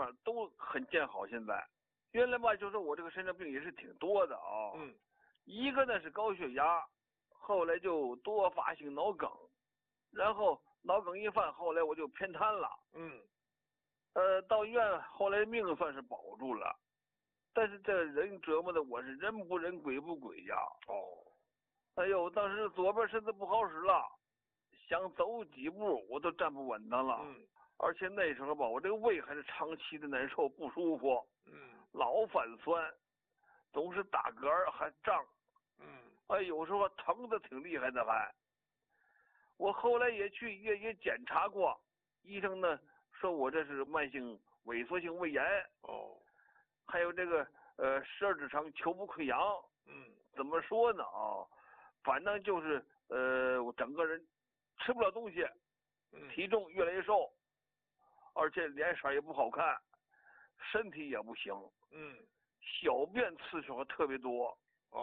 吧都很见好。现在原来吧，就是我这个身上病也是挺多的啊。一个呢是高血压，后来就多发性脑梗，然后脑梗一犯，后来我就偏瘫了。到医院后来命算是保住了，但是这人折磨的我是人不人鬼不鬼呀。哎呦，当时左边身子不好使了，想走几步我都站不稳当了。而且那时候吧，我这个胃还是长期的难受不舒服。老反酸，总是打嗝还胀。哎，有时候疼的挺厉害的还。我后来也去医院也检查过，医生呢说我这是慢性萎缩性胃炎。还有这个十二指肠球部溃疡。怎么说呢啊？反正就是我整个人吃不了东西，体重越来越瘦，而且脸色也不好看，身体也不行。小便次数特别多。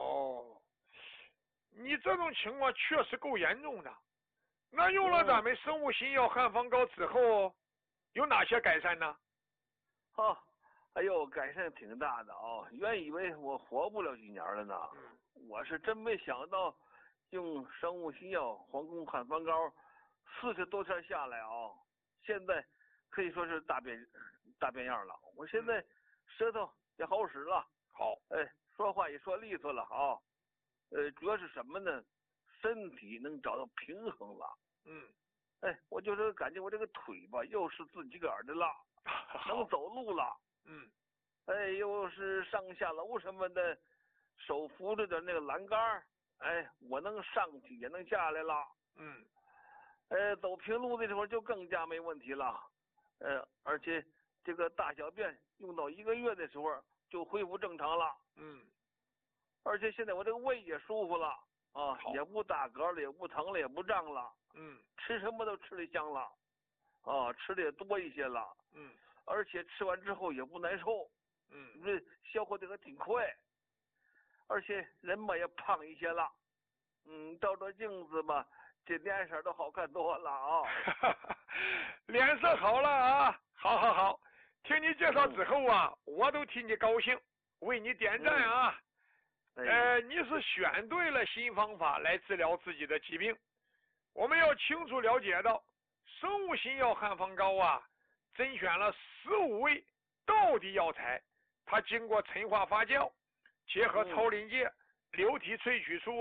你这种情况确实够严重的。那用了咱们生物新药汉方膏之后，有哪些改善呢？ 哎呦，改善挺大的啊！原以为我活不了几年了呢。我是真没想到，用生物新药皇宫汉方膏40多天下来啊，现在可以说是大变样了。我现在舌头也好使了，说话也说利索了啊。主要是什么呢？身体能找到平衡了。我就是感觉我这个腿吧，又是自己个儿的了，能走路了。又是上下楼什么的，手扶着的那个栏杆，我能上去也能下来了。走平路的时候就更加没问题了。而且这个大小便用到1个月的时候就恢复正常了。而且现在我这个胃也舒服了啊，也不打嗝了，也不疼了，也不胀了。吃什么都吃得香了，吃的也多一些了。而且吃完之后也不难受。这消化的还挺快，而且人嘛也胖一些了。照照镜子吧，这脸色都好看多了啊。 脸色好了啊，好，听你介绍之后啊，我都替你高兴，为你点赞啊。你是选对了新方法来治疗自己的疾病。我们要清楚了解到，生物新药汉方膏啊，甄选了15味道地药材，它经过陈化发酵，结合超临界、流体萃取出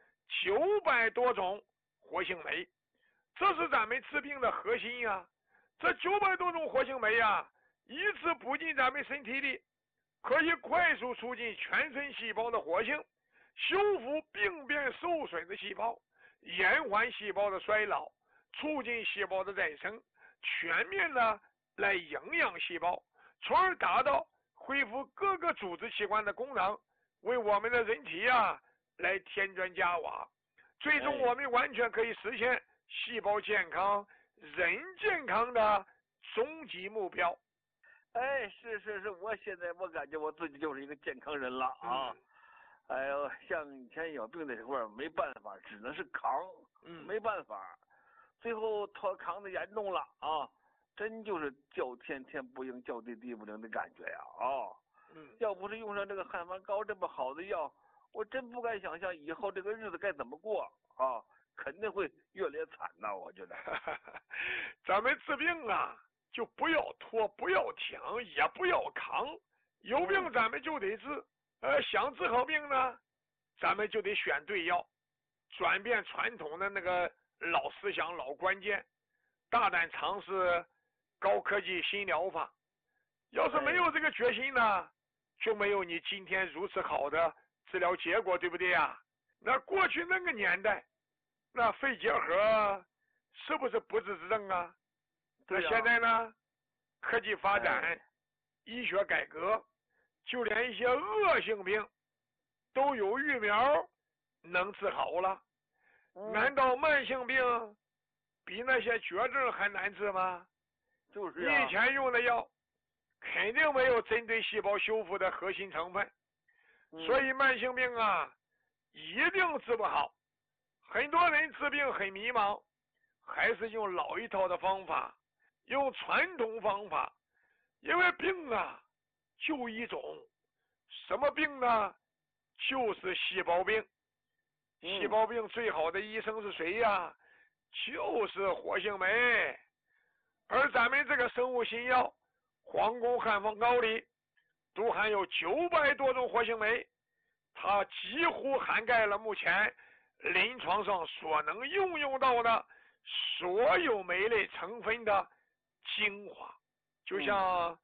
900多种活性酶，这是咱们治病的核心呀。这900多种活性酶啊，一次补进咱们身体里，可以快速促进全身细胞的活性，修复病变受损的细胞，延缓细胞的衰老，促进细胞的再生，全面的来营养细胞，从而达到恢复各个组织器官的功能，为我们的人体来添砖加瓦，最终我们完全可以实现细胞健康、人健康的终极目标。 是，我现在我感觉我自己就是一个健康人了啊。像以前有病的时候没办法，只能是扛。没办法，最后他扛的严重了啊，真就是叫天天不应，叫地地不灵的感觉呀啊。要不是用上这个汉方膏这么好的药，我真不敢想象以后这个日子该怎么过啊，肯定会越来越惨呐，我觉得。 咱们治病啊，就不要拖，不要挺，也不要扛，有病咱们就得治。想治好病呢，咱们就得选对药，转变传统的那个老思想、老观念，大胆尝试高科技新疗法。要是没有这个决心呢，就没有你今天如此好的治疗结果，对不对呀？那过去那个年代，那肺结核是不是不治之症啊？那现在呢，科技发展，医学改革，就连一些恶性病都有疫苗能治好了。难道慢性病比那些绝症还难治吗？ 就是你以前用的药肯定没有针对细胞修复的核心成分，所以慢性病一定治不好。很多人治病很迷茫，还是用老一套的方法，用传统方法， 因为病啊就一种，什么病呢？就是细胞病。细胞病最好的医生是谁呀？就是活性酶。而咱们这个生物新药皇宫汉方膏里都含有900多种活性酶，它几乎涵盖了目前临床上所能应用到的所有酶类成分的精华。就像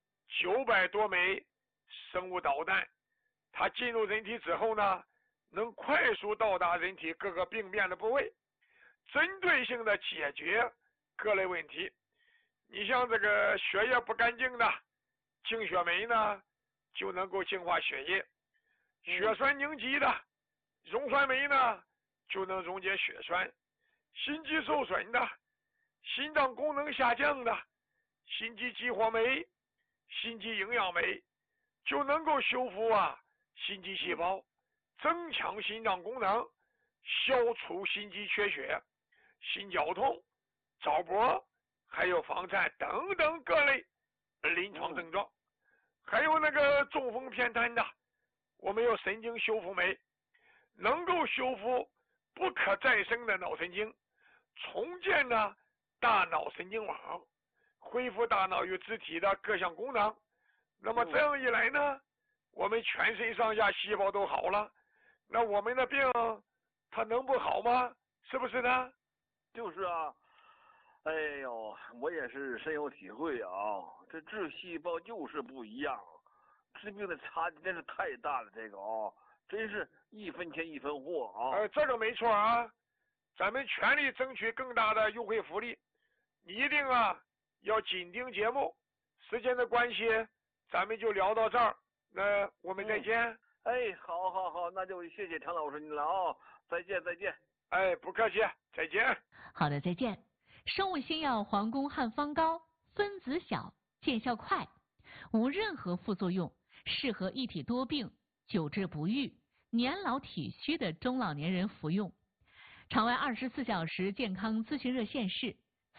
900多枚生物导弹，它进入人体之后呢，能快速到达人体各个病变的部位，针对性的解决各类问题。你像这个血液不干净的净血酶呢，就能够净化血液；血栓凝集的溶栓酶呢，就能溶解血栓；心肌受损的、心脏功能下降的心肌激活酶、心肌营养酶，就能够修复心肌细胞，增强心脏功能，消除心肌缺血、心绞痛、早搏，还有房颤等等各类临床症状。还有那个中风偏瘫的，我们有神经修复酶，能够修复不可再生的脑神经，重建大脑神经网，恢复大脑与肢体的各项功能。那么这样一来呢，我们全身上下细胞都好了，那我们的病它能不好吗？是不是呢？ 就是啊。哎呦，我也是深有体会啊！这治细胞就是不一样，治病的差距真是太大了。这个真是一分钱一分货啊！ 这个没错啊，咱们全力争取更大的优惠福利，你一定要紧盯节目。时间的关系，咱们就聊到这儿，那我们再见。 哎，好，那就谢谢常老师您了啊！再见。 哎，不客气，再见。 好的，再见。生物新药皇宫汉方膏分子小，见效快，无任何副作用，适合一体多病、久治不愈、年老体虚的中老年人服用。场外24小时健康咨询热线是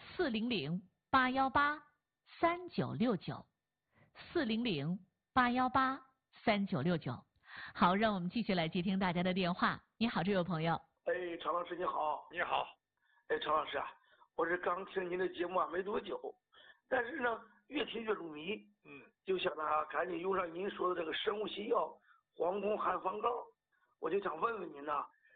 400-818-3969，400-818-3969。好，让我们继续来接听大家的电话。你好，这位朋友。 哎，常老师你好。 你好。 哎，常老师啊，我是刚听您的节目没多久，但是呢越听越入迷，就想赶紧用上您说的这个生物新药皇宫汉方膏，我就想问问您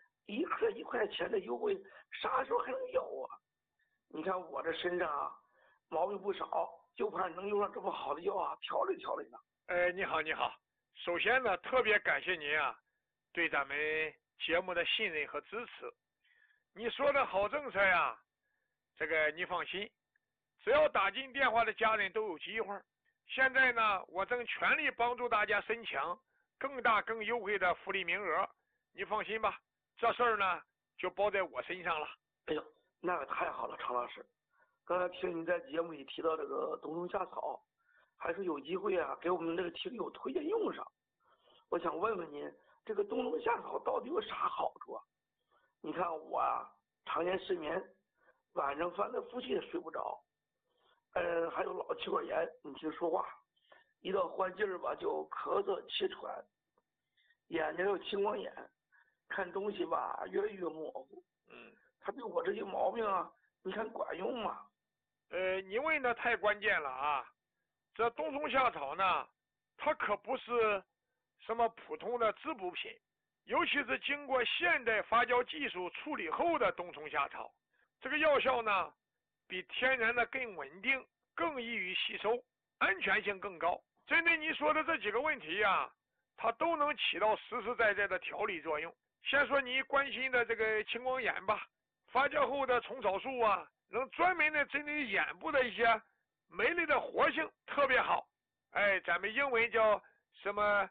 1克1块钱的优惠啥时候还能有啊？你看我这身上毛病不少，就怕能用上这么好的药调理调理呢。 你好。首先呢，特别感谢您对咱们节目的信任和支持。你说的好政策这个你放心，只要打进电话的家人都有机会。现在呢，我正全力帮助大家申请更大更优惠的福利名额，你放心吧，这事儿呢就包在我身上了。 哎呦，那个太好了，常老师。刚才听您在节目里提到这个冬虫夏草，还是有机会给我们这个听友推荐用上。我想问问您，这个冬虫夏草到底有啥好处啊？你看我常年失眠，晚上翻来覆去也睡不着，还有老气管炎，你听说话，一到换季儿就咳嗽气喘，眼睛有青光眼，看东西越来越模糊。他对我这些毛病你看管用吗？ 你问的太关键了这冬虫夏草呢，它可不是什么普通的滋补品，尤其是经过现代发酵技术处理后的冬虫夏草，这个药效呢比天然的更稳定，更易于吸收，安全性更高。针对你说的这几个问题它都能起到实实在在的调理作用。先说你关心的这个青光眼吧，发酵后的虫草素能专门的针对眼部的一些酶类的活性特别好。咱们英文叫什么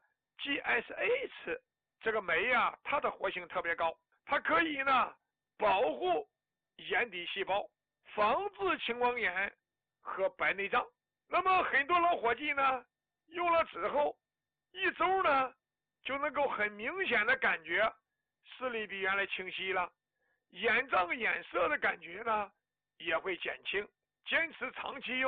GSH， 这个酶它的活性特别高，它可以呢保护眼底细胞，防治青光眼和白内障。那么很多老伙计呢用了之后1周呢就能够很明显的感觉视力比原来清晰了，眼胀眼涩的感觉呢也会减轻。坚持长期用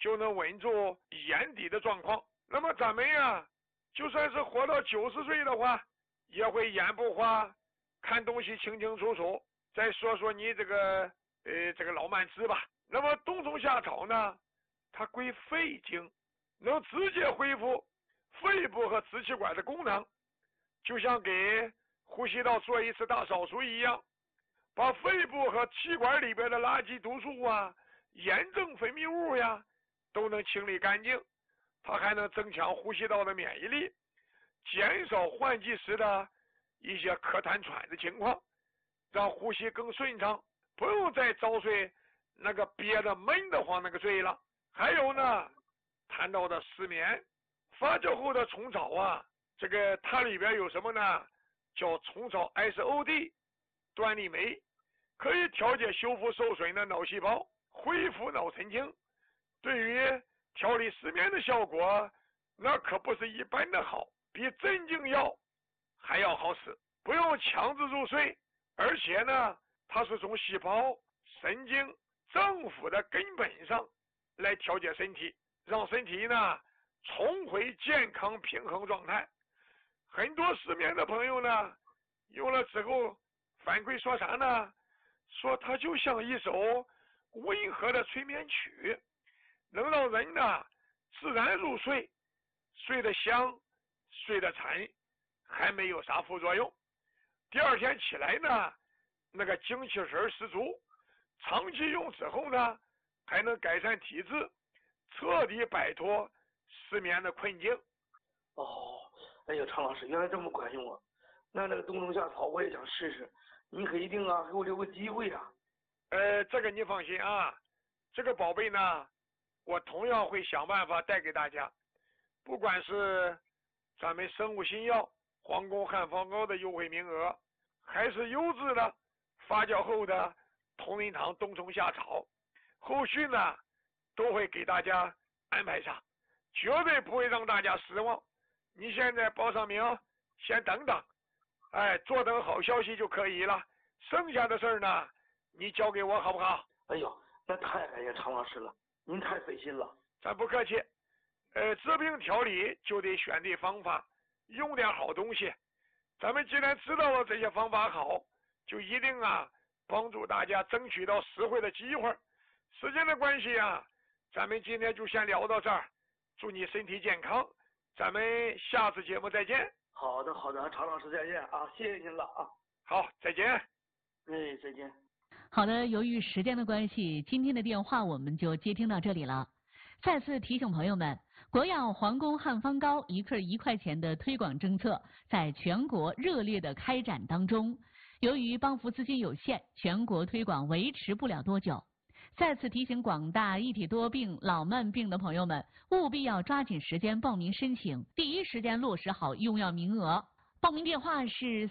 就能稳住眼底的状况。那么咱们呀，就算是活到90岁的话，也会眼不花，看东西清清楚楚。再说说你这个老慢支吧。那么冬虫夏草呢，它归肺经，能直接恢复肺部和支气管的功能，就像给呼吸道做一次大扫除一样，把肺部和气管里边的垃圾毒素啊、炎症分泌物呀都能清理干净。它还能增强呼吸道的免疫力，减少换季时的一些咳痰喘的情况，让呼吸更顺畅，不用再遭罪那个憋得闷得慌那个罪了。还有呢，谈到的失眠，发酵后的虫草啊，这个它里边有什么呢？叫虫草 SOD 端粒酶，可以调节修复受损的脑细胞，恢复脑神经，对于调理失眠的效果，那可不是一般的好，比镇静药还要好使，不用强制入睡，而且呢，它是从细胞、神经、脏腑的根本上来调节身体，让身体呢重回健康平衡状态。很多失眠的朋友呢，用了之后反馈说啥呢？说它就像一首温和的催眠曲，能让人呢自然入睡，睡得香，睡得沉，还没有啥副作用。第二天起来呢，那个精气神十足，长期用之后呢，还能改善体质，彻底摆脱失眠的困境。 哦，哎呀，常老师，原来这么管用啊！那个冬虫夏草我也想试试，您可一定啊给我留个机会啊。 这个你放心啊，这个宝贝呢，我同样会想办法带给大家。不管是咱们生物新药皇宫汉方膏的优惠名额，还是优质的发酵后的同仁堂冬虫夏草，后续呢都会给大家安排上，绝对不会让大家失望。你现在报上名，先等等，坐等好消息就可以了。剩下的事儿呢，你交给我好不好？ 哎呦，那太感谢常老师了，您太费心了。 咱不客气。治病调理就得选对方法，用点好东西。咱们既然知道了这些方法好，就一定啊帮助大家争取到实惠的机会。时间的关系啊，咱们今天就先聊到这儿。祝你身体健康，咱们下次节目再见。 好的，常老师再见啊，谢谢您了啊。 好，再见。 再见。 好的，由于时间的关系，今天的电话我们就接听到这里了。再次提醒朋友们，国药皇宫汉方膏1克1块钱的推广政策在全国热烈的开展当中。由于帮扶资金有限，全国推广维持不了多久。再次提醒广大一体多病、老慢病的朋友们，务必要抓紧时间报名申请，第一时间落实好用药名额。报名电话是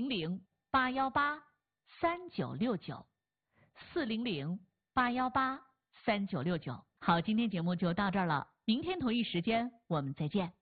400-818-3969，400-818-3969。好，今天节目就到这儿了，明天同一时间我们再见。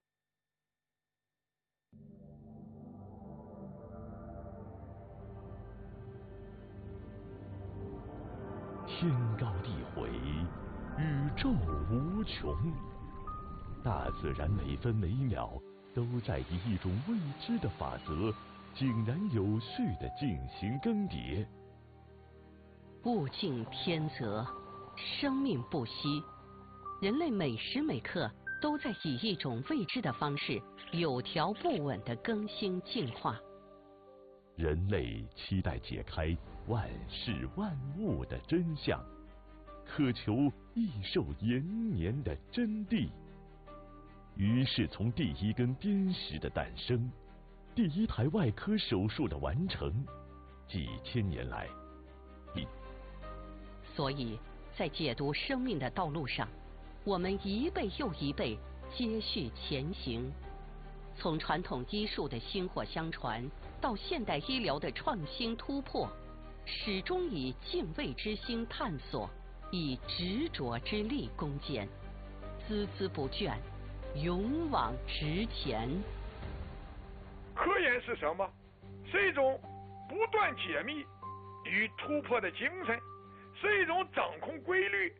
天高地回，宇宙无穷，大自然每分每秒都在以一种未知的法则，井然有序地进行更迭。 物竞天择，生命不息，人类每时每刻都在以一种未知的方式，有条不紊地更新进化。 人类期待解开万事万物的真相，渴求益寿延年的真谛。于是从第一根砭石的诞生，第一台外科手术的完成，几千年来， 所以在解读生命的道路上，我们一辈又一辈接续前行。从传统医术的薪火相传，到现代医疗的创新突破，始终以敬畏之心探索，以执着之力攻坚，孜孜不倦，勇往直前。 科研是什么？是一种不断解密与突破的精神，是一种掌控规律